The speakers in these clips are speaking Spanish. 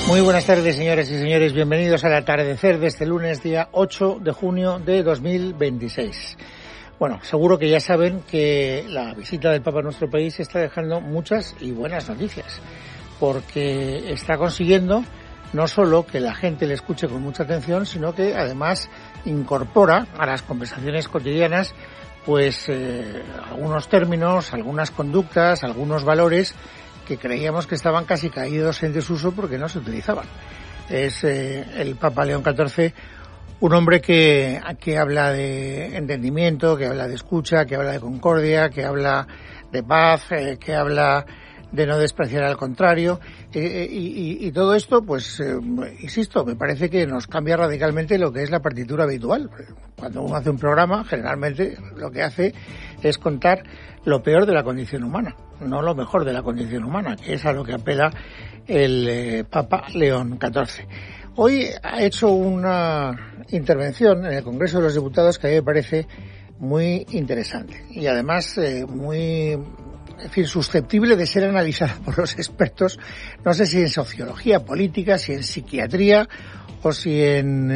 Muy buenas tardes, señoras y señores. Bienvenidos al atardecer de este lunes, día 8 de junio de 2026. Bueno, seguro que ya saben que la visita del Papa a nuestro país está dejando muchas y buenas noticias, porque está consiguiendo no solo que la gente le escuche con mucha atención, sino que además incorpora a las conversaciones cotidianas pues algunos términos, algunas conductas, algunos valores que creíamos que estaban casi caídos en desuso porque no se utilizaban. Es el Papa León XIV un hombre que habla de entendimiento, que habla de escucha, que habla de concordia, que habla de paz, que habla de no despreciar al contrario, y todo esto, pues, insisto, me parece que nos cambia radicalmente lo que es la partitura habitual. Cuando uno hace un programa, generalmente lo que hace es contar lo peor de la condición humana, no lo mejor de la condición humana, que es a lo que apela el Papa León XIV. Hoy ha hecho una intervención en el Congreso de los Diputados que a mí me parece muy interesante y además muy, en fin, susceptible de ser analizada por los expertos, no sé si en sociología política, si en psiquiatría o si en,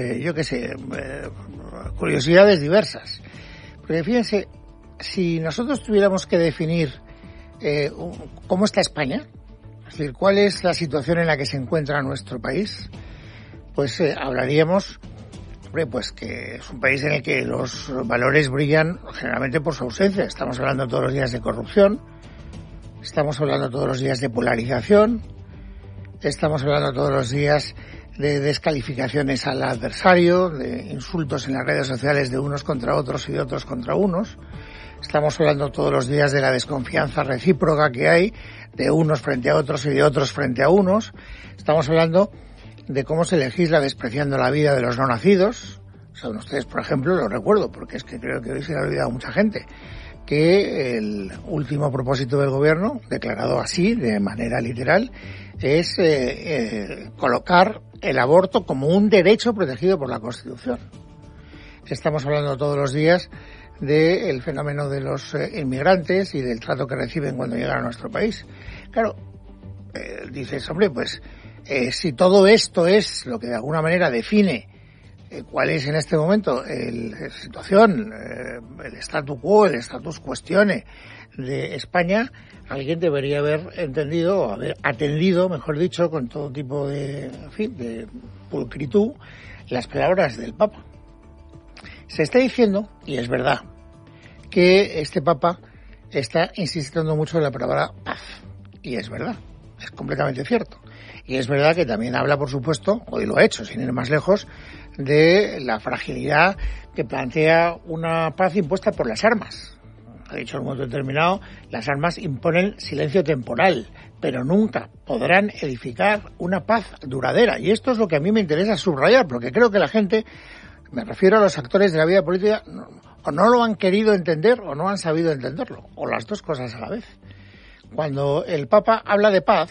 curiosidades diversas. Porque fíjense, si nosotros tuviéramos que definir cómo está España, es decir, cuál es la situación en la que se encuentra nuestro país, pues hablaríamos, pues que es un país en el que los valores brillan generalmente por su ausencia. Estamos hablando todos los días de corrupción, estamos hablando todos los días de polarización, estamos hablando todos los días de descalificaciones al adversario, de insultos en las redes sociales de unos contra otros y de otros contra unos. Estamos hablando todos los días de la desconfianza recíproca que hay de unos frente a otros y de otros frente a unos. Estamos hablando de cómo se legisla despreciando la vida de los no nacidos. Son ustedes, por ejemplo, lo recuerdo, porque es que creo que hoy se le ha olvidado a mucha gente, que el último propósito del gobierno, declarado así, de manera literal, es colocar el aborto como un derecho protegido por la Constitución. Estamos hablando todos los días del fenómeno de los inmigrantes y del trato que reciben cuando llegan a nuestro país. Claro, dices, hombre, pues si todo esto es lo que de alguna manera define cuál es en este momento la situación, el statu quo, el status questione de España, alguien debería haber entendido, o haber atendido, mejor dicho, con todo tipo de, en fin, de pulcritud, las palabras del Papa. Se está diciendo, y es verdad, que este Papa está insistiendo mucho en la palabra paz. Y es verdad, es completamente cierto. Y es verdad que también habla, por supuesto, hoy lo ha hecho, sin ir más lejos, de la fragilidad que plantea una paz impuesta por las armas. Ha dicho en un momento determinado, las armas imponen silencio temporal, pero nunca podrán edificar una paz duradera. Y esto es lo que a mí me interesa subrayar, porque creo que la gente, me refiero a los actores de la vida política, o no lo han querido entender o no han sabido entenderlo, o las dos cosas a la vez. Cuando el Papa habla de paz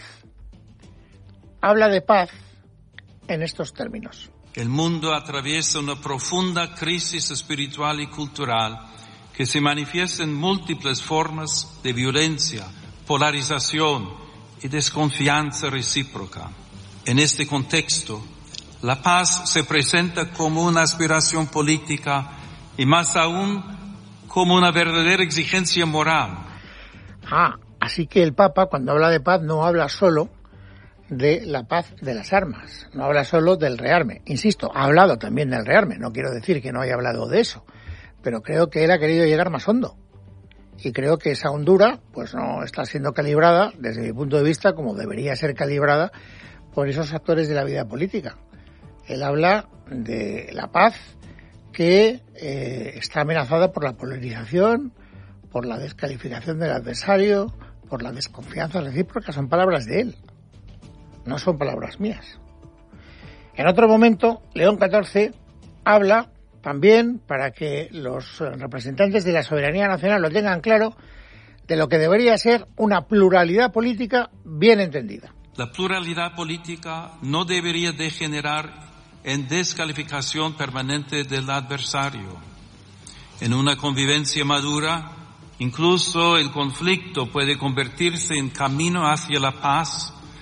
en estos términos. El mundo atraviesa una profunda crisis espiritual y cultural que se manifiesta en múltiples formas de violencia, polarización y desconfianza recíproca. En este contexto, la paz se presenta como una aspiración política y más aún como una verdadera exigencia moral. Así que el Papa, cuando habla de paz, no habla solo de la paz de las armas, no habla solo del rearme. Insisto, ha hablado también del rearme, no quiero decir que no haya hablado de eso, pero creo que él ha querido llegar más hondo. Y creo que esa hondura, pues no está siendo calibrada, desde mi punto de vista, como debería ser calibrada por esos actores de la vida política. Él habla de la paz que está amenazada por la polarización, por la descalificación del adversario, por la desconfianza recíproca. Son palabras de él, no son palabras mías. En otro momento, León XIV habla también, para que los representantes de la soberanía nacional lo tengan claro, de lo que debería ser una pluralidad política bien entendida. La pluralidad política no debería degenerar en descalificación permanente del adversario. En una convivencia madura, incluso el conflicto puede convertirse en camino hacia la paz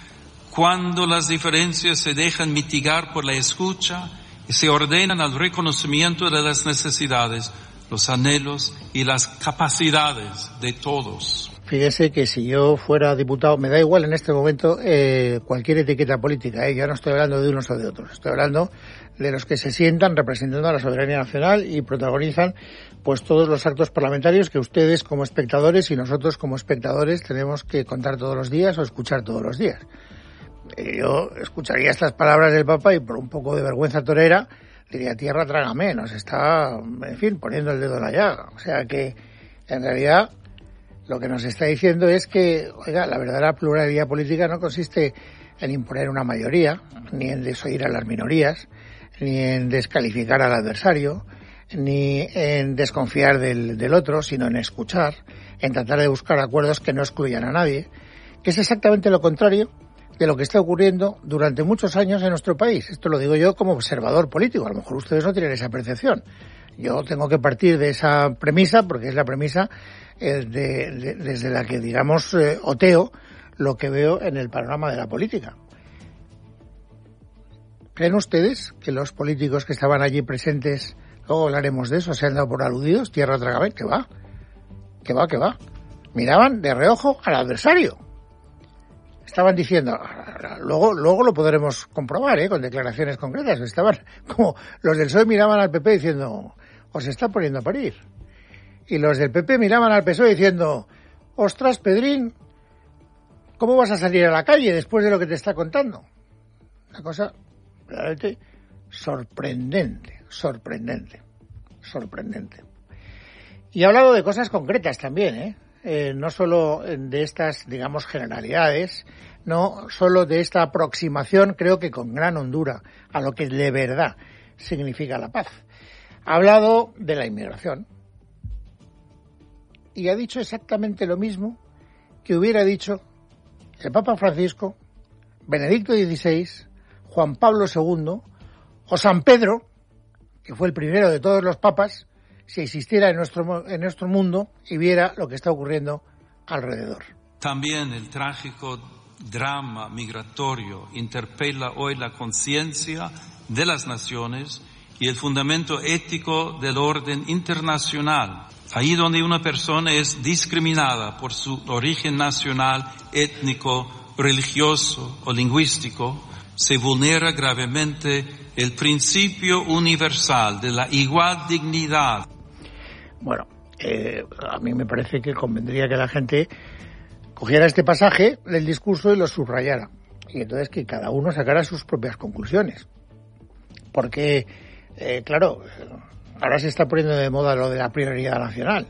cuando las diferencias se dejan mitigar por la escucha y se ordenan al reconocimiento de las necesidades, los anhelos y las capacidades de todos. Fíjese que si yo fuera diputado, me da igual en este momento cualquier etiqueta política, ya no estoy hablando de unos o de otros, estoy hablando de los que se sientan representando a la soberanía nacional y protagonizan pues todos los actos parlamentarios que ustedes como espectadores y nosotros como espectadores tenemos que contar todos los días o escuchar todos los días. Yo escucharía estas palabras del Papa y por un poco de vergüenza torera diría: tierra, trágame, nos está, en fin, poniendo el dedo en la llaga. O sea que, en realidad, lo que nos está diciendo es que, oiga, la verdadera pluralidad política no consiste en imponer una mayoría, ni en desoír a las minorías, ni en descalificar al adversario, ni en desconfiar del otro, sino en escuchar, en tratar de buscar acuerdos que no excluyan a nadie, que es exactamente lo contrario de lo que está ocurriendo durante muchos años en nuestro país. Esto lo digo yo como observador político, a lo mejor ustedes no tienen esa percepción. Yo tengo que partir de esa premisa, porque es la premisa desde la que, digamos, oteo lo que veo en el panorama de la política. ¿Creen ustedes que los políticos que estaban allí presentes, luego hablaremos de eso, se han dado por aludidos? Tierra, trágame, que va. Miraban de reojo al adversario. Estaban diciendo, luego lo podremos comprobar, con declaraciones concretas. Estaban como los del PSOE miraban al PP diciendo: os está poniendo a parir. Y los del PP miraban al PSOE diciendo: ostras, Pedrín, ¿cómo vas a salir a la calle después de lo que te está contando? Una cosa realmente sorprendente. Y he hablado de cosas concretas también, no solo de estas, digamos, generalidades, no solo de esta aproximación, creo que con gran hondura, a lo que de verdad significa la paz. Ha hablado de la inmigración y ha dicho exactamente lo mismo que hubiera dicho el Papa Francisco, Benedicto XVI, Juan Pablo II o San Pedro, que fue el primero de todos los papas, si existiera en nuestro mundo y viera lo que está ocurriendo alrededor. También el trágico drama migratorio interpela hoy la conciencia de las naciones y el fundamento ético del orden internacional. Ahí donde una persona es discriminada por su origen nacional, étnico, religioso o lingüístico, se vulnera gravemente el principio universal de la igual dignidad. Bueno, a mí me parece que convendría que la gente cogiera este pasaje del discurso y lo subrayara. Y entonces que cada uno sacara sus propias conclusiones. Porque, claro, ahora se está poniendo de moda lo de la prioridad nacional.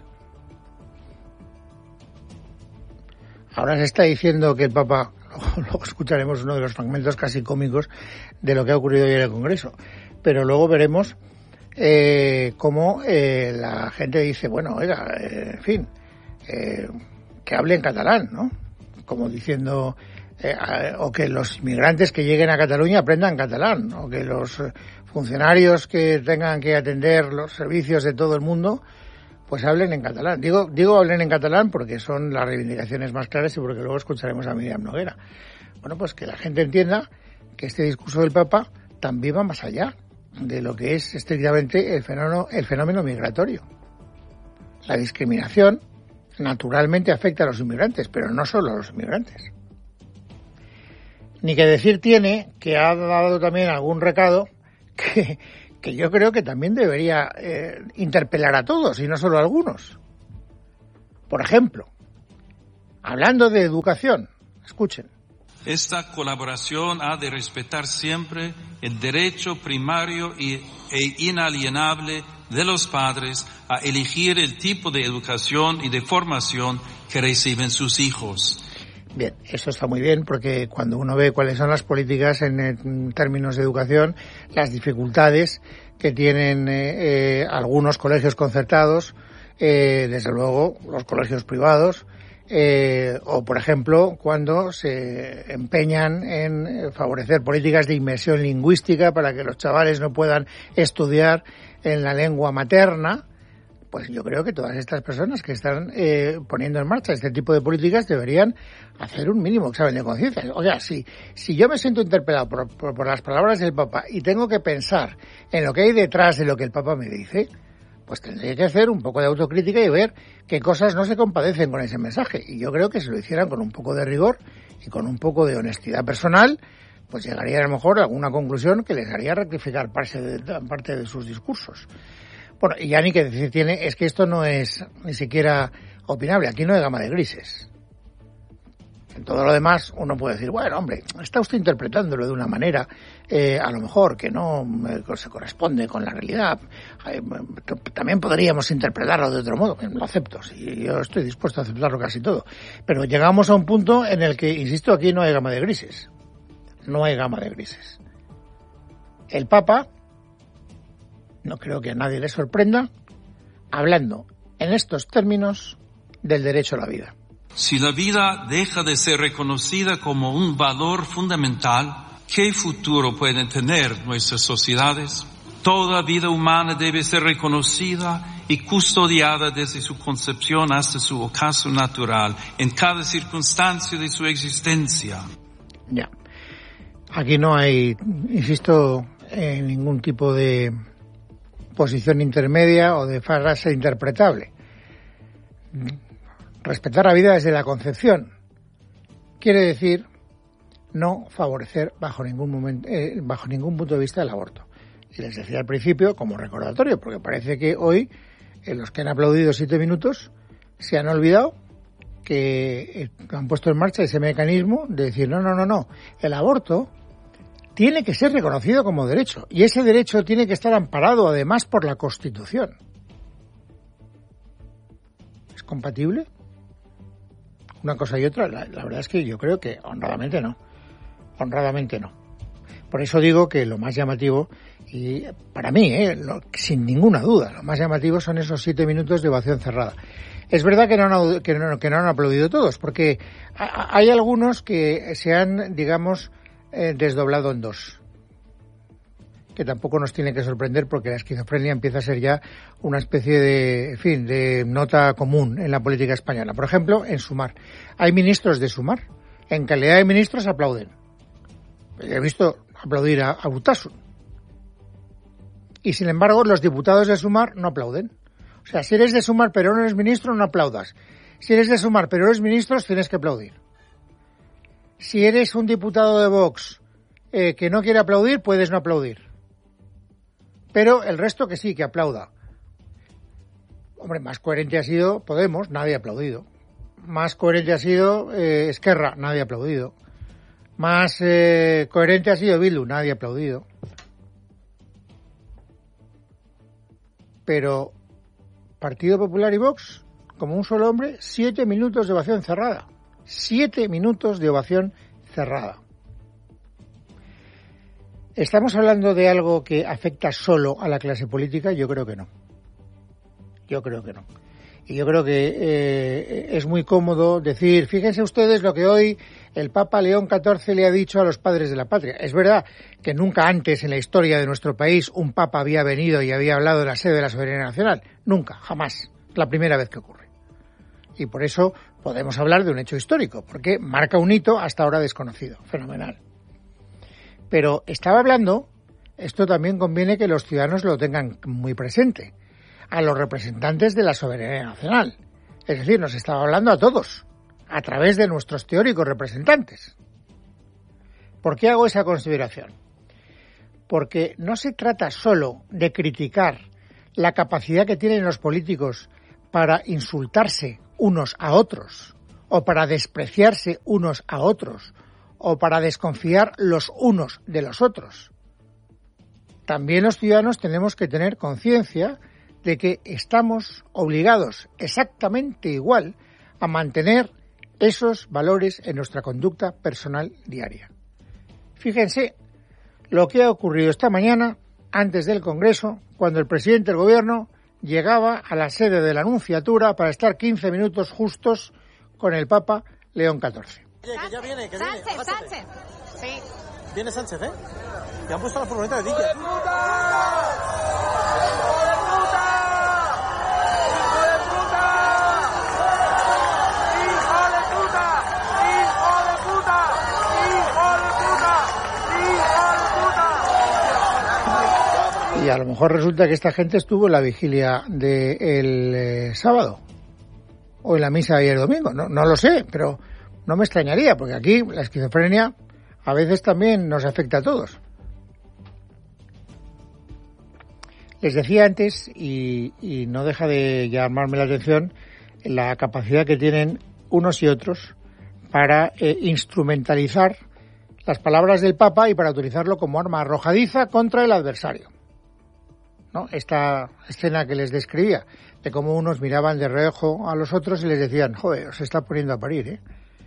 Ahora se está diciendo que el Papa, luego escucharemos uno de los fragmentos casi cómicos de lo que ha ocurrido hoy en el Congreso. Pero luego veremos cómo la gente dice, bueno, oiga, en fin, que hable en catalán, ¿no? Como diciendo, o que los inmigrantes que lleguen a Cataluña aprendan catalán, o que los funcionarios que tengan que atender los servicios de todo el mundo, pues hablen en catalán. Digo hablen en catalán porque son las reivindicaciones más claras y porque luego escucharemos a Míriam Noguera. Bueno, pues que la gente entienda que este discurso del Papa también va más allá de lo que es estrictamente el fenómeno migratorio. La discriminación naturalmente afecta a los inmigrantes, pero no solo a los inmigrantes. Ni que decir tiene que ha dado también algún recado que yo creo que también debería interpelar a todos y no solo a algunos. Por ejemplo, hablando de educación, escuchen. Esta colaboración ha de respetar siempre el derecho primario e inalienable de los padres a elegir el tipo de educación y de formación que reciben sus hijos. Bien, eso está muy bien porque cuando uno ve cuáles son las políticas en términos de educación, las dificultades que tienen algunos colegios concertados, desde luego los colegios privados, o por ejemplo cuando se empeñan en favorecer políticas de inmersión lingüística para que los chavales no puedan estudiar en la lengua materna, pues yo creo que todas estas personas que están poniendo en marcha este tipo de políticas deberían hacer un mínimo examen de conciencia. O sea, si yo me siento interpelado por las palabras del Papa y tengo que pensar en lo que hay detrás de lo que el Papa me dice, pues tendría que hacer un poco de autocrítica y ver qué cosas no se compadecen con ese mensaje. Y yo creo que si lo hicieran con un poco de rigor y con un poco de honestidad personal, pues llegaría a lo mejor a alguna conclusión que les haría rectificar parte de sus discursos. Bueno, y ya ni que decir tiene, es que esto no es ni siquiera opinable, aquí no hay gama de grises. En todo lo demás uno puede decir, bueno, hombre, está usted interpretándolo de una manera a lo mejor que no se corresponde con la realidad. También podríamos interpretarlo de otro modo, lo acepto, sí, yo estoy dispuesto a aceptarlo casi todo. Pero llegamos a un punto en el que, insisto, aquí no hay gama de grises. No hay gama de grises. El Papa, no creo que a nadie le sorprenda, hablando en estos términos del derecho a la vida. Si la vida deja de ser reconocida como un valor fundamental, ¿qué futuro pueden tener nuestras sociedades? Toda vida humana debe ser reconocida y custodiada desde su concepción hasta su ocaso natural, en cada circunstancia de su existencia. Ya. Aquí no hay, insisto, ningún tipo de posición intermedia o de frase interpretable. Respetar la vida desde la concepción quiere decir no favorecer bajo ningún punto de vista el aborto. Y les decía al principio, como recordatorio, porque parece que hoy los que han aplaudido 7 minutos se han olvidado que han puesto en marcha ese mecanismo de decir no, el aborto tiene que ser reconocido como derecho y ese derecho tiene que estar amparado además por la Constitución. ¿Es compatible una cosa y otra? La verdad es que yo creo que honradamente no. Por eso digo que lo más llamativo, y para mí, sin ninguna duda, lo más llamativo son esos 7 minutos de ovación cerrada. Es verdad que no han aplaudido todos, porque hay algunos que se han, digamos, desdoblado en dos, que tampoco nos tiene que sorprender porque la esquizofrenia empieza a ser ya una especie de nota común en la política española. Por ejemplo, en Sumar. Hay ministros de Sumar. En calidad de ministros aplauden. He visto aplaudir a Urtasun. Y sin embargo, los diputados de Sumar no aplauden. O sea, si eres de Sumar pero no eres ministro, no aplaudas. Si eres de Sumar pero eres ministro, tienes que aplaudir. Si eres un diputado de Vox que no quiere aplaudir, puedes no aplaudir. Pero el resto que sí, que aplauda. Hombre, más coherente ha sido Podemos, nadie ha aplaudido. Más coherente ha sido Esquerra, nadie ha aplaudido. Más coherente ha sido Bildu, nadie ha aplaudido. Pero Partido Popular y Vox, como un solo hombre, 7 minutos de ovación cerrada. 7 minutos de ovación cerrada. ¿Estamos hablando de algo que afecta solo a la clase política? Yo creo que no. Y yo creo que es muy cómodo decir, fíjense ustedes lo que hoy el Papa León XIV le ha dicho a los padres de la patria. Es verdad que nunca antes en la historia de nuestro país un Papa había venido y había hablado de la sede de la soberanía nacional. Nunca, jamás. Es la primera vez que ocurre. Y por eso podemos hablar de un hecho histórico, porque marca un hito hasta ahora desconocido. Fenomenal. Pero estaba hablando, esto también conviene que los ciudadanos lo tengan muy presente, a los representantes de la soberanía nacional. Es decir, nos estaba hablando a todos, a través de nuestros teóricos representantes. ¿Por qué hago esa consideración? Porque no se trata solo de criticar la capacidad que tienen los políticos para insultarse unos a otros, o para despreciarse unos a otros, o para desconfiar los unos de los otros. También los ciudadanos tenemos que tener conciencia de que estamos obligados exactamente igual a mantener esos valores en nuestra conducta personal diaria. Fíjense lo que ha ocurrido esta mañana antes del Congreso, cuando el presidente del Gobierno llegaba a la sede de la Anunciatura para estar 15 minutos justos con el Papa León XIV. Oye, que ya viene, Sánchez. Sí. Viene Sánchez, ¿eh? Que han puesto la furgoneta de Dilla. a lo mejor resulta que esta gente estuvo en la vigilia del sábado o en la misa de ayer domingo. No lo sé, pero no me extrañaría, porque aquí la esquizofrenia a veces también nos afecta a todos. Les decía antes, y no deja de llamarme la atención, la capacidad que tienen unos y otros para instrumentalizar las palabras del Papa y para utilizarlo como arma arrojadiza contra el adversario, ¿no? Esta escena que les describía, de cómo unos miraban de reojo a los otros y les decían, joder, os está poniendo a parir, ¿eh?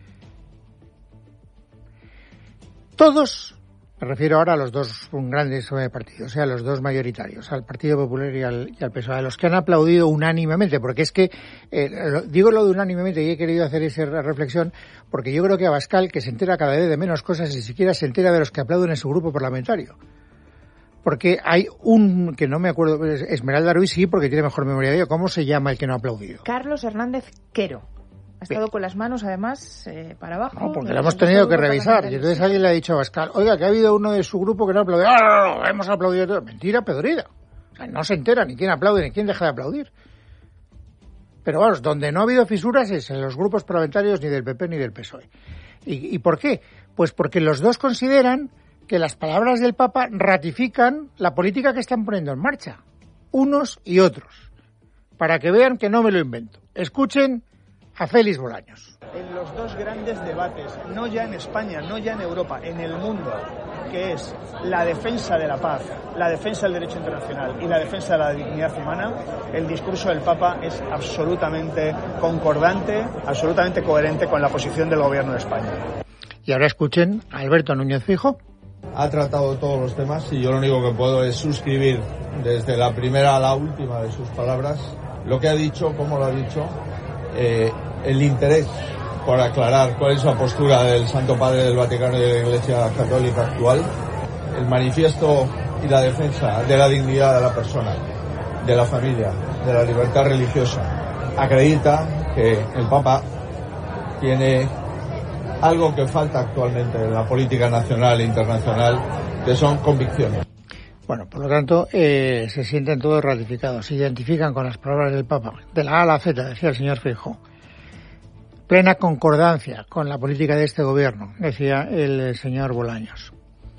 Todos, me refiero ahora a los dos grandes partidos, o sea, a los dos mayoritarios, al Partido Popular y al PSOE, a los que han aplaudido unánimemente, porque es que, digo lo de unánimemente y he querido hacer esa reflexión, porque yo creo que Abascal, que se entera cada vez de menos cosas, ni siquiera se entera de los que aplauden en su grupo parlamentario. Porque hay un, que no me acuerdo, Esmeralda Ruiz sí, porque tiene mejor memoria de ello. ¿Cómo se llama el que no ha aplaudido? Carlos Hernández Quero. Ha estado con las manos, además, para abajo. No, porque lo hemos tenido que revisar. Y entonces alguien le ha dicho a Abascal, oiga, que ha habido uno de su grupo que no ha aplaudido. No, hemos aplaudido todo. Mentira, pedorida. O sea, no se entera ni quién aplaude ni quién deja de aplaudir. Pero vamos, donde no ha habido fisuras es en los grupos parlamentarios ni del PP ni del PSOE. ¿Y por qué? Pues porque los dos consideran que las palabras del Papa ratifican la política que están poniendo en marcha, unos y otros, para que vean que no me lo invento. Escuchen a Félix Bolaños. En los dos grandes debates, no ya en España, no ya en Europa, en el mundo, que es la defensa de la paz, la defensa del derecho internacional y la defensa de la dignidad humana, el discurso del Papa es absolutamente concordante, absolutamente coherente con la posición del Gobierno de España. Y ahora escuchen a Alberto Núñez Feijóo. Ha tratado todos los temas y yo lo único que puedo es suscribir desde la primera a la última de sus palabras lo que ha dicho, cómo lo ha dicho, el interés por aclarar cuál es la postura del Santo Padre del Vaticano y de la Iglesia Católica actual, el manifiesto y la defensa de la dignidad de la persona, de la familia, de la libertad religiosa. Acredita que el Papa tiene algo que falta actualmente en la política nacional e internacional, que son convicciones. Bueno, por lo tanto, se sienten todos ratificados, se identifican con las palabras del Papa, de la A a la Z, decía el señor Feijóo. Plena concordancia con la política de este gobierno, decía el señor Bolaños.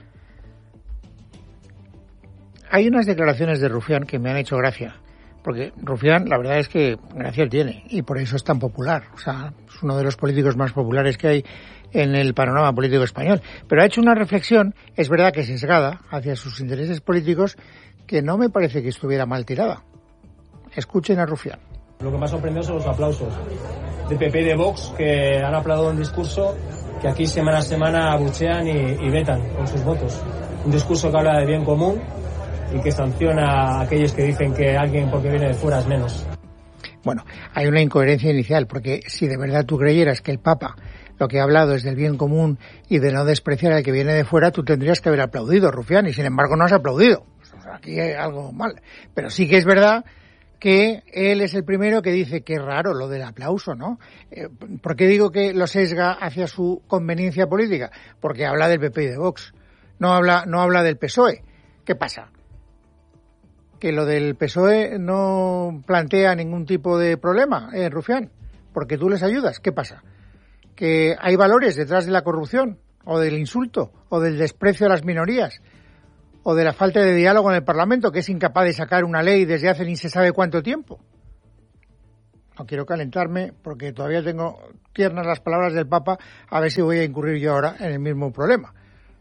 Hay unas declaraciones de Rufián que me han hecho gracia, porque Rufián, la verdad es que gracia tiene, y por eso es tan popular. O sea, es uno de los políticos más populares que hay en el panorama político español. Pero ha hecho una reflexión, es verdad que sesgada, hacia sus intereses políticos, que no me parece que estuviera mal tirada. Escuchen a Rufián. Lo que más sorprendió son los aplausos de PP y de Vox, que han aplaudido un discurso que aquí semana a semana abuchean y vetan con sus votos. Un discurso que habla de bien común y que sanciona a aquellos que dicen que alguien porque viene de fuera es menos. Bueno, hay una incoherencia inicial, porque si de verdad tú creyeras que el Papa lo que ha hablado es del bien común y de no despreciar al que viene de fuera, tú tendrías que haber aplaudido, Rufián, y sin embargo no has aplaudido. O sea, aquí hay algo mal. Pero sí que es verdad que él es el primero que dice que es raro lo del aplauso, ¿no? ¿Por qué digo que lo sesga hacia su conveniencia política? Porque habla del PP y de Vox. No habla del PSOE. ¿Qué pasa? Que lo del PSOE no plantea ningún tipo de problema, Rufián, porque tú les ayudas. ¿Qué pasa? Que hay valores detrás de la corrupción, o del insulto, o del desprecio a las minorías, o de la falta de diálogo en el Parlamento, que es incapaz de sacar una ley desde hace ni se sabe cuánto tiempo. No quiero calentarme, porque todavía tengo tiernas las palabras del Papa, a ver si voy a incurrir yo ahora en el mismo problema.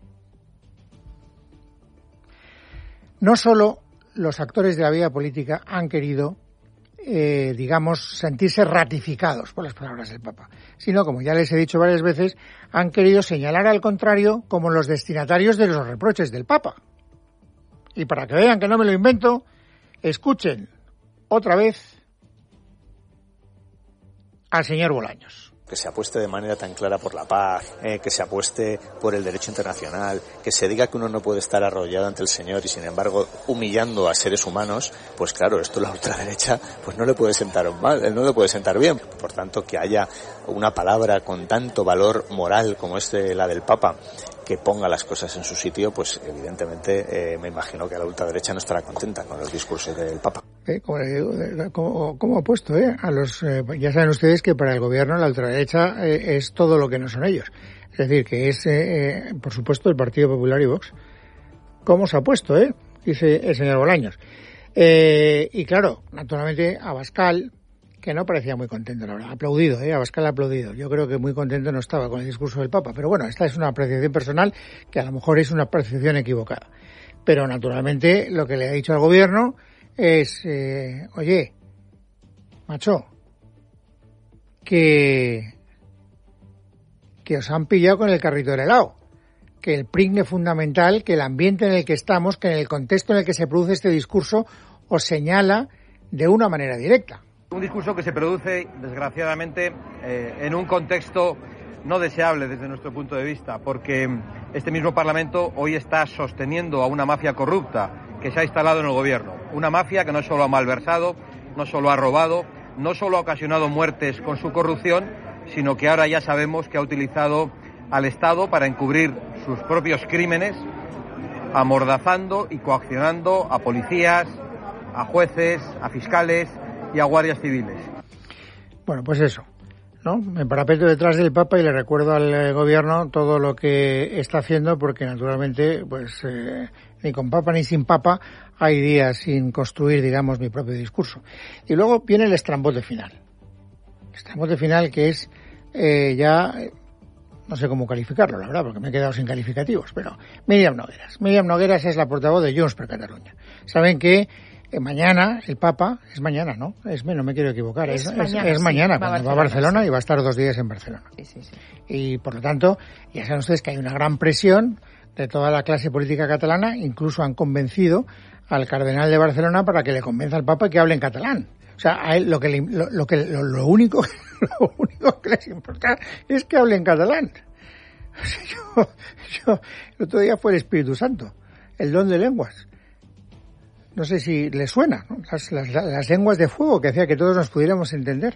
No solo los actores de la vida política han querido, sentirse ratificados por las palabras del Papa, sino, como ya les he dicho varias veces, han querido señalar al contrario como los destinatarios de los reproches del Papa. Y para que vean que no me lo invento, escuchen otra vez al señor Bolaños. Que se apueste de manera tan clara por la paz, que se apueste por el derecho internacional, que se diga que uno no puede estar arrodillado ante el Señor y sin embargo humillando a seres humanos, pues claro, esto la ultraderecha pues no le puede sentar mal, no le puede sentar bien. Por tanto, que haya una palabra con tanto valor moral como es la del Papa, que ponga las cosas en su sitio, pues evidentemente me imagino que la ultraderecha no estará contenta con los discursos del Papa. Como ha puesto, ya saben ustedes que para el gobierno la ultraderecha es todo lo que no son ellos. Es decir, que es, por supuesto, el Partido Popular y Vox. ¿Cómo se ha puesto, dice el señor Bolaños? Y claro, naturalmente Abascal, que no parecía muy contento, la verdad, aplaudido, Abascal aplaudido. Yo creo que muy contento no estaba con el discurso del Papa, pero bueno, esta es una apreciación personal que a lo mejor es una apreciación equivocada. Pero naturalmente lo que le ha dicho al gobierno es, oye, macho, que os han pillado con el carrito del helado, que el prigne fundamental, que el ambiente en el que estamos, que en el contexto en el que se produce este discurso, os señala de una manera directa. Un discurso que se produce, desgraciadamente, en un contexto no deseable desde nuestro punto de vista, porque este mismo Parlamento hoy está sosteniendo a una mafia corrupta que se ha instalado en el gobierno. Una mafia que no solo ha malversado, no solo ha robado, no solo ha ocasionado muertes con su corrupción, sino que ahora ya sabemos que ha utilizado al Estado para encubrir sus propios crímenes, amordazando y coaccionando a policías, a jueces, a fiscales y a guardias civiles. Bueno, pues eso, ¿no? Me parapeto detrás del Papa y le recuerdo al gobierno todo lo que está haciendo, porque naturalmente, pues ni con Papa ni sin Papa hay días sin construir, digamos, mi propio discurso. Y luego viene el estrambote final. El estrambote final que es ya, no sé cómo calificarlo, la verdad, porque me he quedado sin calificativos, pero Míriam Nogueras. Míriam Nogueras es la portavoz de Junts per Catalunya. Saben que mañana, el Papa, es mañana, ¿no? No me quiero equivocar, es mañana, cuando va a Barcelona y va a estar 2 días en Barcelona. Sí. Y por lo tanto, ya saben ustedes que hay una gran presión de toda la clase política catalana, incluso han convencido al cardenal de Barcelona para que le convenza al Papa que hable en catalán. O sea, a él lo único que les importa es que hable en catalán. O sea, yo el otro día fue el Espíritu Santo, el don de lenguas. No sé si les suena, ¿no? Las lenguas de fuego que hacía que todos nos pudiéramos entender.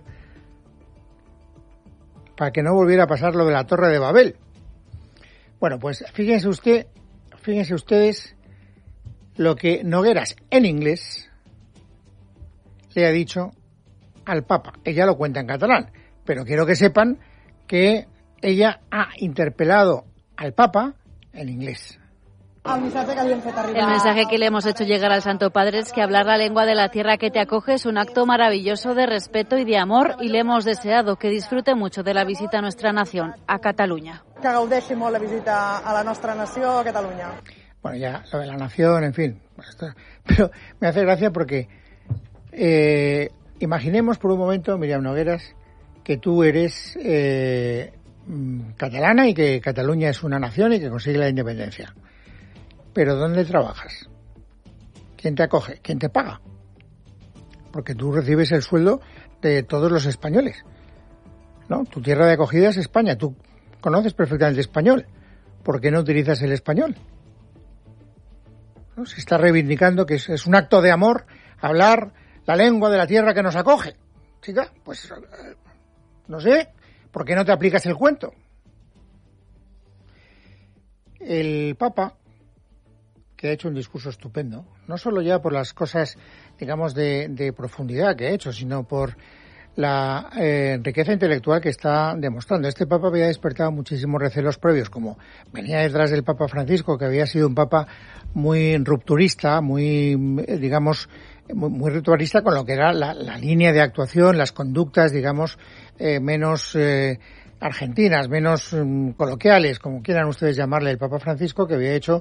Para que no volviera a pasar lo de la Torre de Babel. Bueno, pues fíjense ustedes lo que Nogueras en inglés le ha dicho al Papa. Ella lo cuenta en catalán, pero quiero que sepan que ella ha interpelado al Papa en inglés. El mensaje que le hemos hecho llegar al Santo Padre es que hablar la lengua de la tierra que te acoge es un acto maravilloso de respeto y de amor, y le hemos deseado que disfrute mucho de la visita a nuestra nación, a Cataluña. Que gaudeixi molt la visita a la nostra nació, a Catalunya. Bueno, ya lo de la nación, en fin. Pero me hace gracia porque imaginemos por un momento, Míriam Nogueras, que tú eres catalana y que Cataluña es una nación y que consigue la independencia. ¿Pero dónde trabajas? ¿Quién te acoge? ¿Quién te paga? Porque tú recibes el sueldo de todos los españoles, ¿no? Tu tierra de acogida es España. Tú conoces perfectamente español. ¿Por qué no utilizas el español? ¿No? Se está reivindicando que es un acto de amor hablar la lengua de la tierra que nos acoge. Chica, pues no sé, ¿por qué no te aplicas el cuento? El Papa, que ha hecho un discurso estupendo, no solo ya por las cosas, digamos, de profundidad que ha hecho, sino por la riqueza intelectual que está demostrando. Este Papa había despertado muchísimos recelos previos, como venía detrás del Papa Francisco, que había sido un Papa muy rupturista, muy rupturista con lo que era la línea de actuación, las conductas, digamos, menos argentinas, menos coloquiales, como quieran ustedes llamarle, el Papa Francisco, que había hecho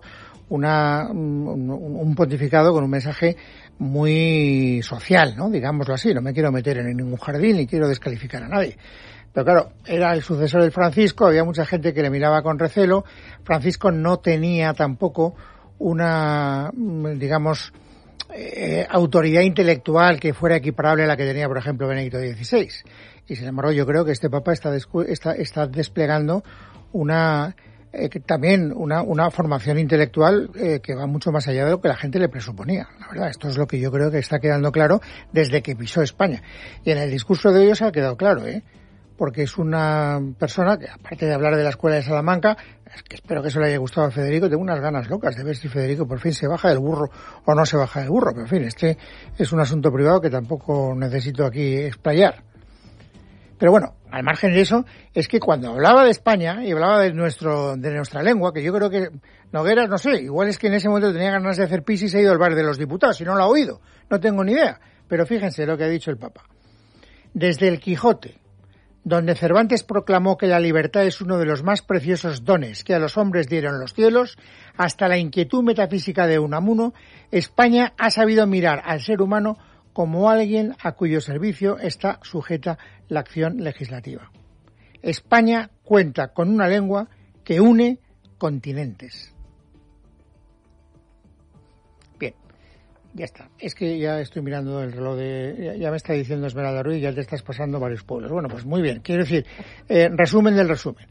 un pontificado con un mensaje muy social, ¿no? Digámoslo así. No me quiero meter en ningún jardín ni quiero descalificar a nadie. Pero claro, era el sucesor del Francisco, había mucha gente que le miraba con recelo. Francisco no tenía tampoco una, digamos, autoridad intelectual que fuera equiparable a la que tenía, por ejemplo, Benedicto XVI. Y sin embargo, yo creo que este Papa está desplegando también una formación intelectual que va mucho más allá de lo que la gente le presuponía. La verdad, esto es lo que yo creo que está quedando claro desde que pisó España. Y en el discurso de ellos ha quedado claro, porque es una persona que, aparte de hablar de la Escuela de Salamanca, es que espero que eso le haya gustado a Federico, tengo unas ganas locas de ver si Federico por fin se baja del burro o no se baja del burro, pero en fin, este es un asunto privado que tampoco necesito aquí explayar. Pero bueno, al margen de eso, es que cuando hablaba de España y hablaba de nuestra lengua, que yo creo que Nogueras, no sé, igual es que en ese momento tenía ganas de hacer pis y se ha ido al bar de los diputados, y no lo ha oído, no tengo ni idea, pero fíjense lo que ha dicho el Papa. Desde el Quijote, donde Cervantes proclamó que la libertad es uno de los más preciosos dones que a los hombres dieron los cielos, hasta la inquietud metafísica de Unamuno, España ha sabido mirar al ser humano como alguien a cuyo servicio está sujeta la acción legislativa. España cuenta con una lengua que une continentes. Bien, ya está. Es que ya estoy mirando el reloj ya me está diciendo Esmeralda Ruiz, ya te estás pasando varios pueblos. Bueno, pues muy bien. Quiero decir, resumen del resumen.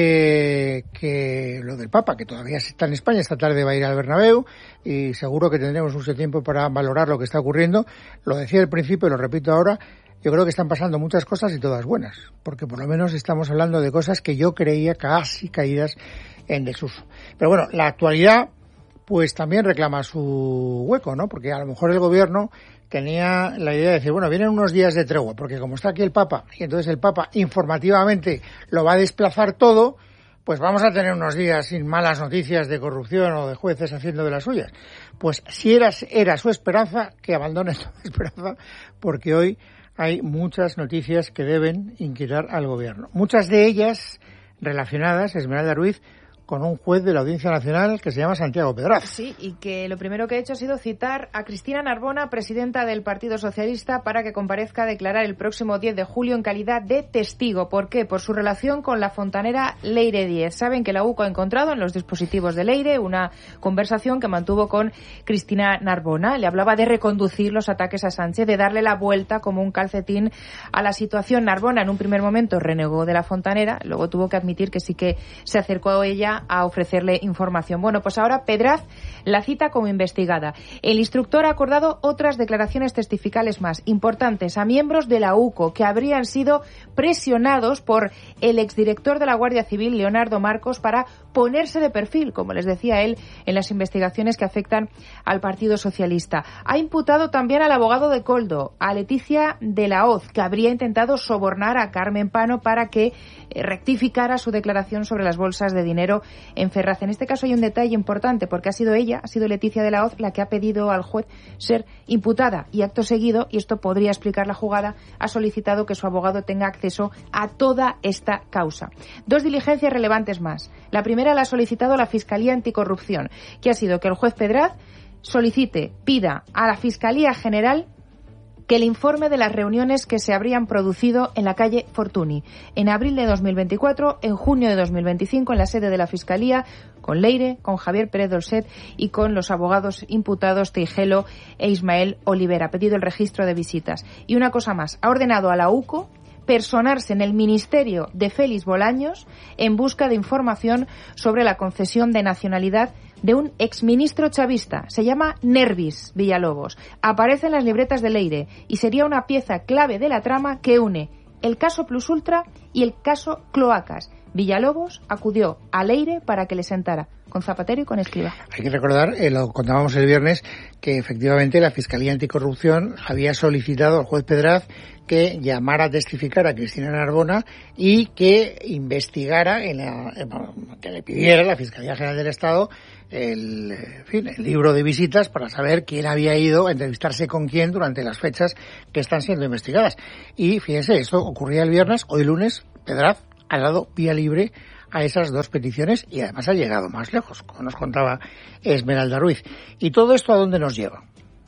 Que lo del Papa, que todavía está en España, esta tarde va a ir al Bernabéu y seguro que tendremos mucho tiempo para valorar lo que está ocurriendo. Lo decía al principio y lo repito ahora, yo creo que están pasando muchas cosas y todas buenas, porque por lo menos estamos hablando de cosas que yo creía casi caídas en desuso. Pero bueno, la actualidad pues también reclama su hueco, ¿no? Porque a lo mejor el gobierno tenía la idea de decir, bueno, vienen unos días de tregua, porque como está aquí el Papa, y entonces el Papa informativamente lo va a desplazar todo, pues vamos a tener unos días sin malas noticias de corrupción o de jueces haciendo de las suyas. Pues si era su esperanza, que abandone toda esperanza, porque hoy hay muchas noticias que deben inquietar al gobierno. Muchas de ellas relacionadas, Esmeralda Ruiz, con un juez de la Audiencia Nacional que se llama Santiago Pedraz. Sí, y que lo primero que ha hecho ha sido citar a Cristina Narbona, presidenta del Partido Socialista, para que comparezca a declarar el próximo 10 de julio en calidad de testigo. ¿Por qué? Por su relación con la fontanera Leire Díez. Saben que la UCO ha encontrado en los dispositivos de Leire una conversación que mantuvo con Cristina Narbona. Le hablaba de reconducir los ataques a Sánchez, de darle la vuelta como un calcetín a la situación. Narbona en un primer momento renegó de la fontanera, luego tuvo que admitir que sí que se acercó a ella a ofrecerle información. Bueno, pues ahora Pedraz la cita como investigada. El instructor ha acordado otras declaraciones testificales más importantes a miembros de la UCO que habrían sido presionados por el exdirector de la Guardia Civil, Leonardo Marcos, para ponerse de perfil, como les decía él, en las investigaciones que afectan al Partido Socialista. Ha imputado también al abogado de Koldo, a Leticia de la Hoz, que habría intentado sobornar a Carmen Pano para que rectificara su declaración sobre las bolsas de dinero en Ferraz. En este caso hay un detalle importante, porque ha sido Leticia de la Hoz la que ha pedido al juez ser imputada, y acto seguido, y esto podría explicar la jugada, ha solicitado que su abogado tenga acceso a toda esta causa. Dos diligencias relevantes más. La primera la ha solicitado la Fiscalía Anticorrupción, que ha sido que el juez Pedraz pida a la Fiscalía General que el informe de las reuniones que se habrían producido en la calle Fortuny en abril de 2024, en junio de 2025, en la sede de la Fiscalía, con Leire, con Javier Pérez Dolcet y con los abogados imputados Teijelo e Ismael Olivera. Ha pedido el registro de visitas. Y una cosa más, ha ordenado a la UCO personarse en el ministerio de Félix Bolaños en busca de información sobre la concesión de nacionalidad de un exministro chavista. Se llama Nervis Villalobos. Aparece en las libretas de Leire y sería una pieza clave de la trama que une el caso Plus Ultra y el caso Cloacas. Villalobos acudió a Leire para que le sentara con Zapatero y con Escrivá. Hay que recordar, lo contábamos el viernes, que efectivamente la Fiscalía Anticorrupción había solicitado al juez Pedraz que llamara a testificar a Cristina Narbona y que investigara, que le pidiera a la Fiscalía General del Estado el libro de visitas para saber quién había ido a entrevistarse con quién durante las fechas que están siendo investigadas. Y fíjense, esto ocurría el viernes, hoy lunes Pedraz ha dado vía libre a esas dos peticiones y además ha llegado más lejos, como nos contaba Esmeralda Ruiz. ¿Y todo esto a dónde nos lleva?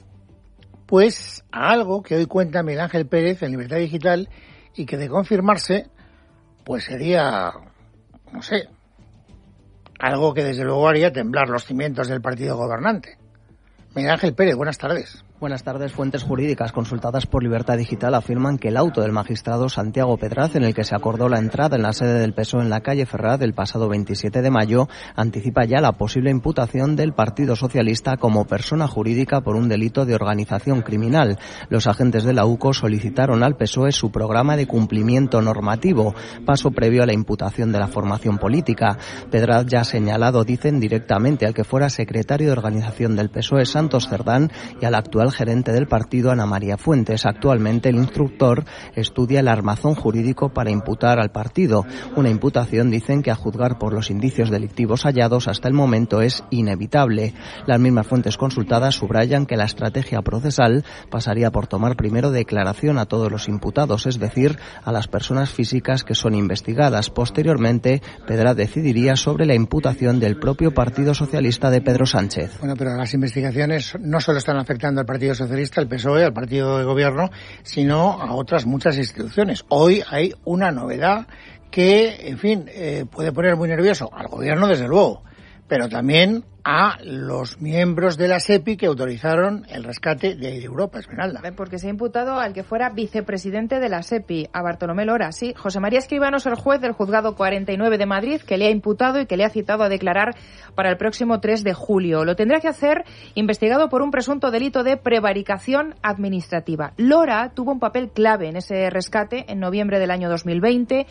Pues a algo que hoy cuenta Miguel Ángel Pérez en Libertad Digital y que de confirmarse, pues sería, no sé, algo que desde luego haría temblar los cimientos del partido gobernante. Miguel Ángel Pérez, buenas tardes. Buenas tardes. Fuentes jurídicas consultadas por Libertad Digital afirman que el auto del magistrado Santiago Pedraz, en el que se acordó la entrada en la sede del PSOE en la calle Ferraz el pasado 27 de mayo, anticipa ya la posible imputación del Partido Socialista como persona jurídica por un delito de organización criminal. Los agentes de la UCO solicitaron al PSOE su programa de cumplimiento normativo, paso previo a la imputación de la formación política. Pedraz ya ha señalado, dicen, directamente al que fuera secretario de organización del PSOE, Santos Cerdán, y al actual gerente del partido, Ana María Fuentes. Actualmente el instructor estudia el armazón jurídico para imputar al partido. Una imputación, dicen, que a juzgar por los indicios delictivos hallados hasta el momento es inevitable. Las mismas fuentes consultadas subrayan que la estrategia procesal pasaría por tomar primero declaración a todos los imputados, es decir, a las personas físicas que son investigadas. Posteriormente, Pedraz decidiría sobre la imputación del propio Partido Socialista de Pedro Sánchez. Bueno, pero las investigaciones no solo están afectando al Partido Socialista, al PSOE, al partido de gobierno, sino a otras muchas instituciones. Hoy hay una novedad que, en fin, puede poner muy nervioso al gobierno, desde luego, pero también a los miembros de la SEPI que autorizaron el rescate de Air Europa, Esmeralda. Porque se ha imputado al que fuera vicepresidente de la SEPI, a Bartolomé Lora, sí. José María Escribano es el juez del Juzgado 49 de Madrid que le ha imputado y que le ha citado a declarar para el próximo 3 de julio. Lo tendrá que hacer investigado por un presunto delito de prevaricación administrativa. Lora tuvo un papel clave en ese rescate en noviembre del año 2020,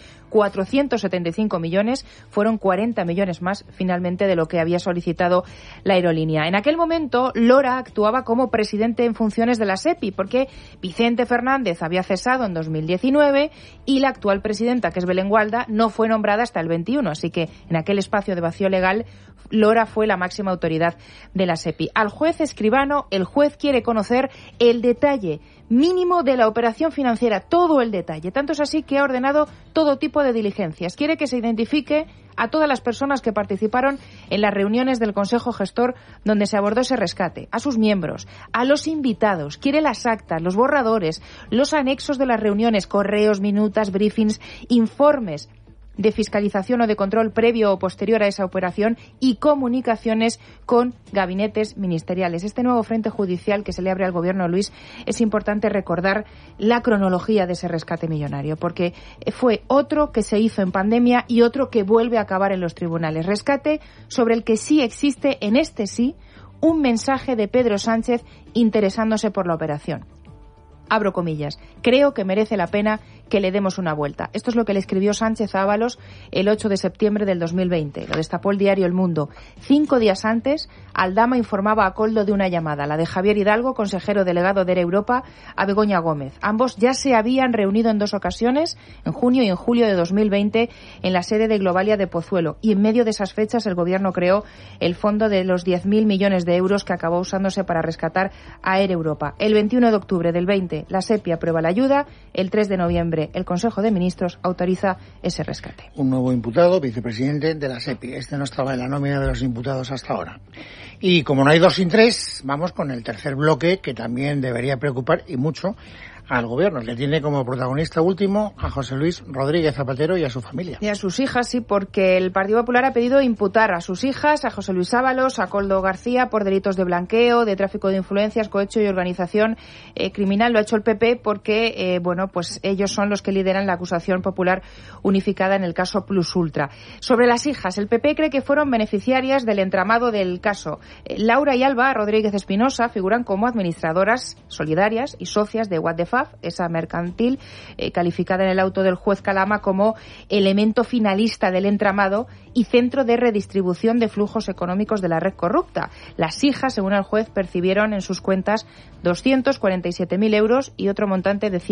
475 millones, fueron 40 millones más finalmente de lo que había solicitado la aerolínea. En aquel momento, Lora actuaba como presidente en funciones de la SEPI, porque Vicente Fernández había cesado en 2019 y la actual presidenta, que es Belén Gualda, no fue nombrada hasta el 21, así que en aquel espacio de vacío legal, Lora fue la máxima autoridad de la SEPI. Al juez Escribano, el juez quiere conocer el detalle mínimo de la operación financiera, todo el detalle. Tanto es así que ha ordenado todo tipo de diligencias. Quiere que se identifique a todas las personas que participaron en las reuniones del Consejo Gestor donde se abordó ese rescate, a sus miembros, a los invitados. Quiere las actas, los borradores, los anexos de las reuniones, correos, minutas, briefings, informes de fiscalización o de control previo o posterior a esa operación y comunicaciones con gabinetes ministeriales. Este nuevo frente judicial que se le abre al gobierno, Luis, es importante recordar la cronología de ese rescate millonario, porque fue otro que se hizo en pandemia y otro que vuelve a acabar en los tribunales. Rescate sobre el que sí existe, en este sí, un mensaje de Pedro Sánchez interesándose por la operación. Abro comillas, creo que merece la pena que le demos una vuelta. Esto es lo que le escribió Sánchez a Ábalos el 8 de septiembre del 2020. Lo destapó el diario El Mundo. 5 días antes, Aldama informaba a Koldo de una llamada, la de Javier Hidalgo, consejero delegado de Air Europa, a Begoña Gómez. Ambos ya se habían reunido en 2 ocasiones, en junio y en julio de 2020, en la sede de Globalia de Pozuelo. Y en medio de esas fechas, el gobierno creó el fondo de los 10.000 millones de euros que acabó usándose para rescatar a Air Europa. El 21 de octubre del 20, la SEPI aprueba la ayuda. El 3 de noviembre, el Consejo de Ministros autoriza ese rescate. Un nuevo imputado, vicepresidente de la SEPI. Este no estaba en la nómina de los imputados hasta ahora. Y como no hay 2 sin 3, vamos con el tercer bloque, que también debería preocupar y mucho al gobierno. Le tiene como protagonista último a José Luis Rodríguez Zapatero y a su familia. Y a sus hijas, sí, porque el Partido Popular ha pedido imputar a sus hijas, a José Luis Ábalos, a Koldo García, por delitos de blanqueo, de tráfico de influencias, cohecho y organización criminal. Lo ha hecho el PP porque, pues ellos son los que lideran la acusación popular unificada en el caso Plus Ultra. Sobre las hijas, el PP cree que fueron beneficiarias del entramado del caso. Laura y Alba Rodríguez Espinosa figuran como administradoras solidarias y socias de What the Fuck, esa mercantil, calificada en el auto del juez Calama como elemento finalista del entramado y centro de redistribución de flujos económicos de la red corrupta. Las hijas, según el juez, percibieron en sus cuentas 247.000 euros y otro montante de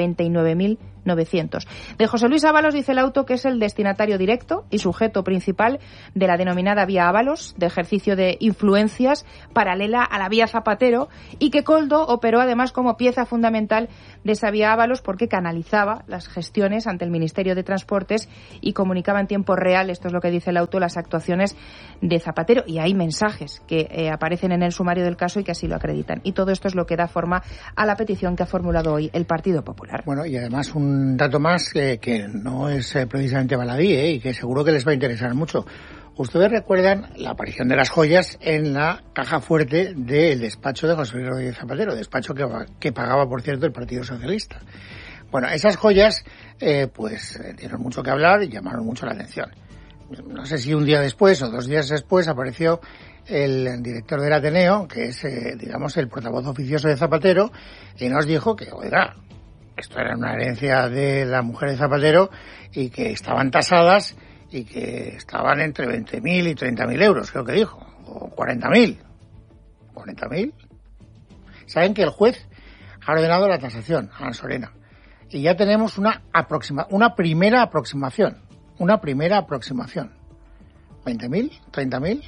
199.900. De José Luis Ábalos dice el auto que es el destinatario directo y sujeto principal de la denominada vía Ábalos, de ejercicio de influencias paralela a la vía Zapatero, y que Koldo operó además como pieza fundamental de esa vía Ábalos porque canalizaba las gestiones ante el Ministerio de Transportes y comunicaba en tiempo real, esto es lo que dice el auto, las actuaciones de Zapatero. Y hay mensajes que aparecen en el sumario del caso y que así lo acreditan. Y todo esto es lo que da forma a la petición que ha formulado hoy el Partido Popular. Bueno, y además un dato más que no es precisamente baladí, y que seguro que les va a interesar mucho. Ustedes recuerdan la aparición de las joyas en la caja fuerte del despacho de José Luis Rodríguez Zapatero, despacho que pagaba, por cierto, el Partido Socialista. Bueno, esas joyas dieron mucho que hablar y llamaron mucho la atención. No sé si un día después o 2 días después apareció el director del Ateneo, que es, el portavoz oficioso de Zapatero, y nos dijo que, oiga, esto era una herencia de la mujer de Zapatero y que estaban tasadas y que estaban entre 20.000 y 30.000 euros, creo que dijo, o 40.000. ¿40.000? Saben que el juez ha ordenado la tasación a Ansorena y ya tenemos una primera aproximación. ¿20.000? ¿30.000?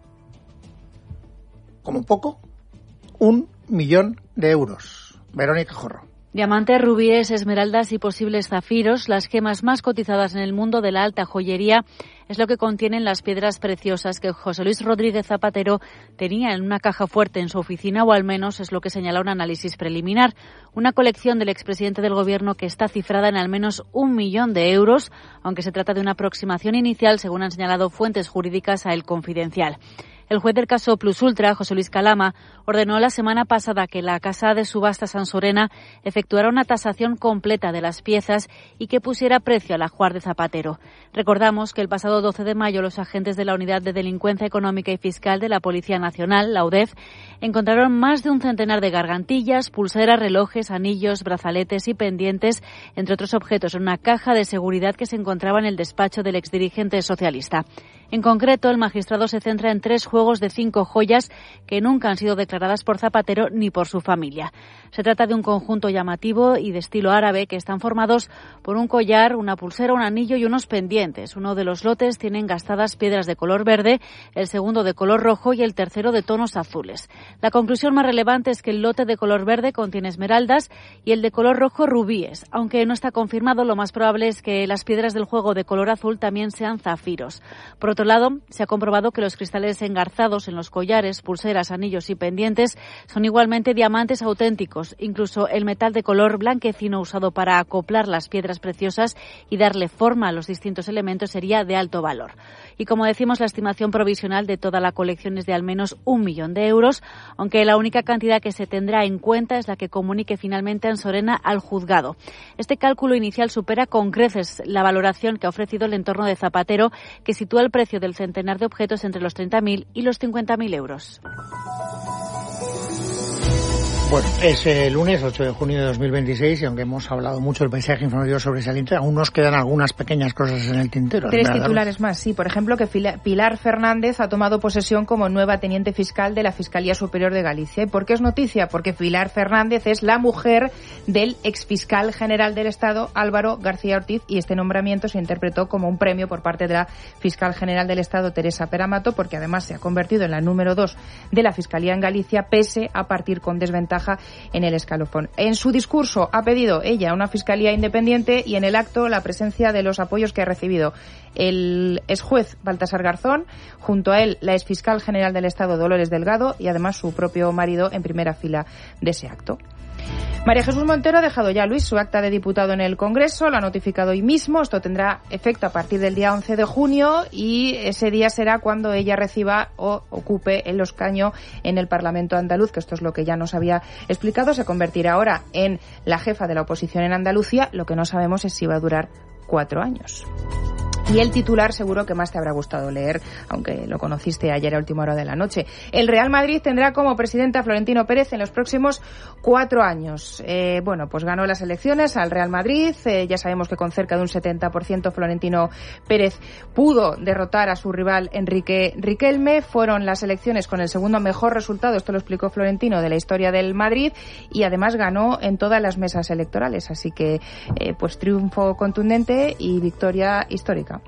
Como poco, 1 millón de euros. Verónica Jorro. Diamantes, rubíes, esmeraldas y posibles zafiros, las gemas más cotizadas en el mundo de la alta joyería, es lo que contienen las piedras preciosas que José Luis Rodríguez Zapatero tenía en una caja fuerte en su oficina, o al menos es lo que señala un análisis preliminar. Una colección del expresidente del Gobierno que está cifrada en al menos 1 millón de euros, aunque se trata de una aproximación inicial, según han señalado fuentes jurídicas a El Confidencial. El juez del caso Plus Ultra, José Luis Calama, ordenó la semana pasada que la Casa de Subastas Ansorena efectuara una tasación completa de las piezas y que pusiera precio al ajuar de Zapatero. Recordamos que el pasado 12 de mayo los agentes de la Unidad de Delincuencia Económica y Fiscal de la Policía Nacional, la UDEF, encontraron más de un centenar de gargantillas, pulseras, relojes, anillos, brazaletes y pendientes, entre otros objetos, en una caja de seguridad que se encontraba en el despacho del exdirigente socialista. En concreto, el magistrado se centra en 3 juegos de 5 joyas que nunca han sido declaradas por Zapatero ni por su familia. Se trata de un conjunto llamativo y de estilo árabe que están formados por un collar, una pulsera, un anillo y unos pendientes. Uno de los lotes tiene engastadas piedras de color verde, el segundo de color rojo y el tercero de tonos azules. La conclusión más relevante es que el lote de color verde contiene esmeraldas y el de color rojo rubíes. Aunque no está confirmado, lo más probable es que las piedras del juego de color azul también sean zafiros. Por otro lado, se ha comprobado que los cristales engarzados en los collares, pulseras, anillos y pendientes son igualmente diamantes auténticos. Incluso el metal de color blanquecino usado para acoplar las piedras preciosas y darle forma a los distintos elementos sería de alto valor. Y como decimos, la estimación provisional de toda la colección es de al menos 1 millón de euros, aunque la única cantidad que se tendrá en cuenta es la que comunique finalmente Ansorena al juzgado. Este cálculo inicial supera con creces la valoración que ha ofrecido el entorno de Zapatero, que sitúa el precio del centenar de objetos entre los 30.000 y los 50.000 euros. Bueno, es el lunes 8 de junio de 2026 y aunque hemos hablado mucho del paisaje informativo sobresaliente, aún nos quedan algunas pequeñas cosas en el tintero. 3 titulares más, sí. Por ejemplo, que Pilar Fernández ha tomado posesión como nueva teniente fiscal de la Fiscalía Superior de Galicia. ¿Y por qué es noticia? Porque Pilar Fernández es la mujer del exfiscal general del Estado, Álvaro García Ortiz, y este nombramiento se interpretó como un premio por parte de la fiscal general del Estado, Teresa Peramato, porque además se ha convertido en la número 2 de la Fiscalía en Galicia, pese a partir con desventaja en el escalafón. En su discurso ha pedido ella una fiscalía independiente y en el acto la presencia de los apoyos que ha recibido el exjuez Baltasar Garzón, junto a él la exfiscal general del Estado Dolores Delgado y además su propio marido en primera fila de ese acto. María Jesús Montero ha dejado ya, Luis, su acta de diputado en el Congreso, lo ha notificado hoy mismo. Esto tendrá efecto a partir del día 11 de junio y ese día será cuando ella reciba o ocupe el escaño en el Parlamento andaluz, que esto es lo que ya nos había explicado. Se convertirá ahora en la jefa de la oposición en Andalucía. Lo que no sabemos es si va a durar 4 años. Y el titular seguro que más te habrá gustado leer, aunque lo conociste ayer a última hora de la noche. El Real Madrid tendrá como presidente a Florentino Pérez en los próximos 4 años. Pues ganó las elecciones al Real Madrid. Ya sabemos que con cerca de un 70% Florentino Pérez pudo derrotar a su rival Enrique Riquelme. Fueron las elecciones con el segundo mejor resultado, esto lo explicó Florentino, de la historia del Madrid, y además ganó en todas las mesas electorales. Así que, triunfo contundente y victoria histórica.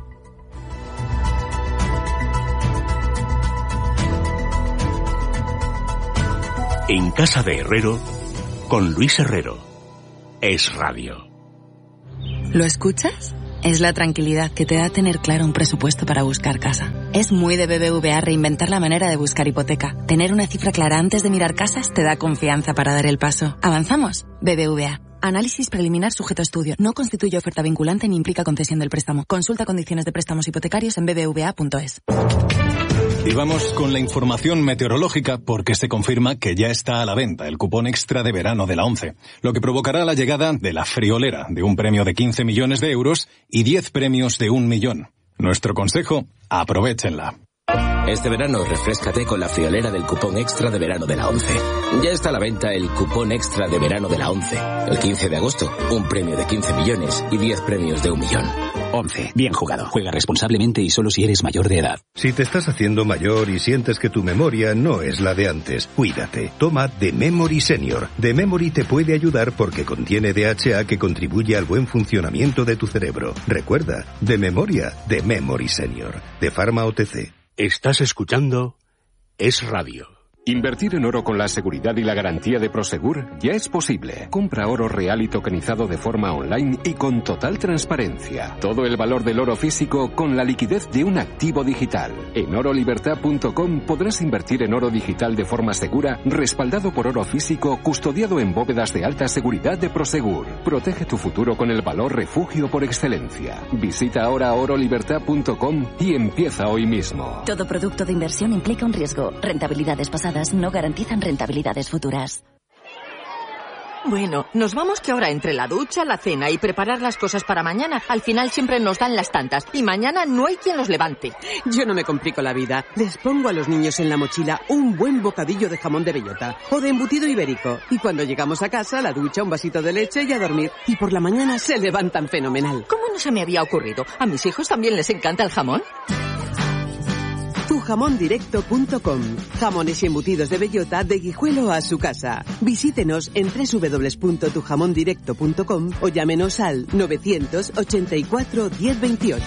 En Casa de Herrero, con Luis Herrero. Es Radio. ¿Lo escuchas? Es la tranquilidad que te da tener claro un presupuesto para buscar casa. Es muy de BBVA reinventar la manera de buscar hipoteca. Tener una cifra clara antes de mirar casas te da confianza para dar el paso. ¿Avanzamos? BBVA. Análisis preliminar sujeto a estudio. No constituye oferta vinculante ni implica concesión del préstamo. Consulta condiciones de préstamos hipotecarios en bbva.es. Y vamos con la información meteorológica porque se confirma que ya está a la venta el cupón extra de verano de la ONCE, lo que provocará la llegada de la friolera de un premio de 15 millones de euros y 10 premios de 1 millón. Nuestro consejo, aprovéchenla. Este verano refréscate con la friolera del cupón extra de verano de la ONCE. Ya está a la venta el cupón extra de verano de la ONCE. El 15 de agosto, un premio de 15 millones y 10 premios de 1 millón. ONCE. Bien jugado. Juega responsablemente y solo si eres mayor de edad. Si te estás haciendo mayor y sientes que tu memoria no es la de antes, cuídate. Toma The Memory Senior. The Memory te puede ayudar porque contiene DHA que contribuye al buen funcionamiento de tu cerebro. Recuerda, de memoria, The Memory Senior. De Pharma OTC. Estás escuchando Es Radio. Invertir en oro con la seguridad y la garantía de Prosegur ya es posible. Compra oro real y tokenizado de forma online y con total transparencia. Todo el valor del oro físico con la liquidez de un activo digital. En orolibertad.com podrás invertir en oro digital de forma segura, respaldado por oro físico, custodiado en bóvedas de alta seguridad de Prosegur. Protege tu futuro con el valor refugio por excelencia. Visita ahora orolibertad.com y empieza hoy mismo. Todo producto de inversión implica un riesgo. Rentabilidades pasadas no garantizan rentabilidades futuras. Bueno, nos vamos que ahora entre la ducha, la cena y preparar las cosas para mañana, al final siempre nos dan las tantas y mañana no hay quien los levante. Yo no me complico la vida. Les pongo a los niños en la mochila un buen bocadillo de jamón de bellota o de embutido ibérico. Y cuando llegamos a casa, la ducha, un vasito de leche y a dormir. Y por la mañana se levantan fenomenal. ¿Cómo no se me había ocurrido? ¿A mis hijos también les encanta el jamón? Tujamondirecto.com. Jamones y embutidos de bellota de Guijuelo a su casa. Visítenos en www.tujamondirecto.com o llámenos al 984 1028.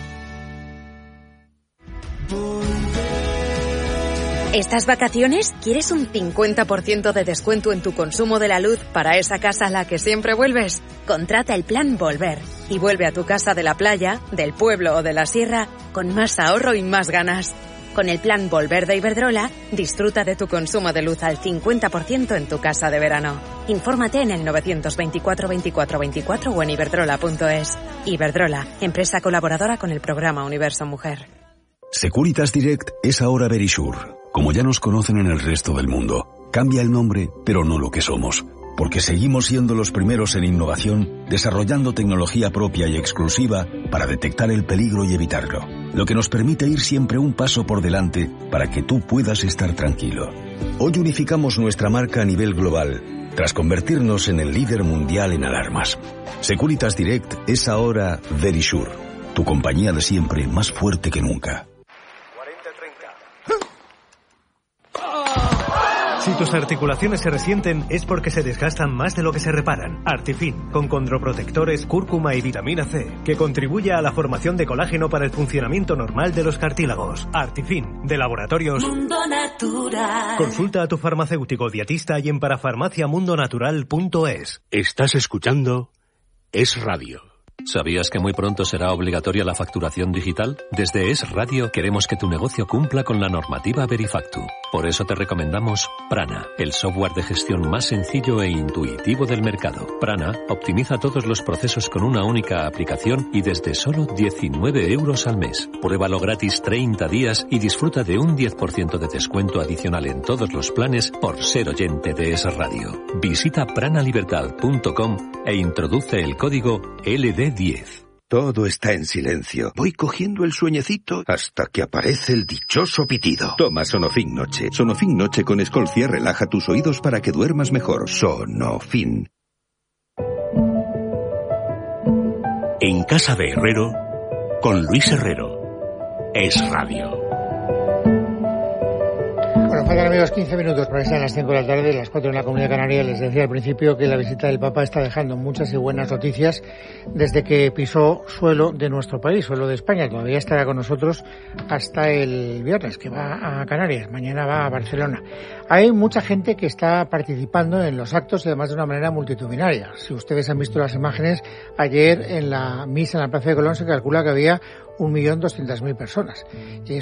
¿Estas vacaciones quieres un 50% de descuento en tu consumo de la luz para esa casa a la que siempre vuelves? Contrata el plan Volver y vuelve a tu casa de la playa, del pueblo o de la sierra con más ahorro y más ganas. Con el plan Volver de Iberdrola, disfruta de tu consumo de luz al 50% en tu casa de verano. Infórmate en el 924 24 24 o en iberdrola.es. Iberdrola, empresa colaboradora con el programa Universo Mujer. Securitas Direct es ahora Verisure. Como ya nos conocen en el resto del mundo, cambia el nombre, pero no lo que somos. Porque seguimos siendo los primeros en innovación, desarrollando tecnología propia y exclusiva para detectar el peligro y evitarlo. Lo que nos permite ir siempre un paso por delante para que tú puedas estar tranquilo. Hoy unificamos nuestra marca a nivel global, tras convertirnos en el líder mundial en alarmas. Securitas Direct es ahora Verisure, tu compañía de siempre más fuerte que nunca. Si tus articulaciones se resienten es porque se desgastan más de lo que se reparan. Artifin, con condroprotectores, cúrcuma y vitamina C, que contribuye a la formación de colágeno para el funcionamiento normal de los cartílagos. Artifin, de Laboratorios Mundo Natural. Consulta a tu farmacéutico dietista y en parafarmaciamundonatural.es. Estás escuchando Es Radio. ¿Sabías que muy pronto será obligatoria la facturación digital? Desde Es Radio queremos que tu negocio cumpla con la normativa Verifactu. Por eso te recomendamos Prana, el software de gestión más sencillo e intuitivo del mercado. Prana optimiza todos los procesos con una única aplicación y desde solo 19 euros al mes. Pruébalo gratis 30 días y disfruta de un 10% de descuento adicional en todos los planes por ser oyente de Es Radio. Visita pranalibertad.com e introduce el código LD10. Todo está en silencio. Voy cogiendo el sueñecito hasta que aparece el dichoso pitido. Toma Sonofin Noche. Sonofin Noche con Escolcia relaja tus oídos para que duermas mejor. Sonofin. En casa de Herrero, con Luis Herrero. Es Radio. Bueno, faltan, amigos, 15 minutos para que sean las 5 de la tarde, las 4 en la Comunidad Canaria. Les decía al principio que la visita del Papa está dejando muchas y buenas noticias desde que pisó suelo de nuestro país, suelo de España. Todavía estará con nosotros hasta el viernes, que va a Canarias. Mañana va a Barcelona. Hay mucha gente que está participando en los actos y además de una manera multitudinaria. Si ustedes han visto las imágenes, ayer en la misa en la Plaza de Colón se calcula que había 1.200.000 personas. Y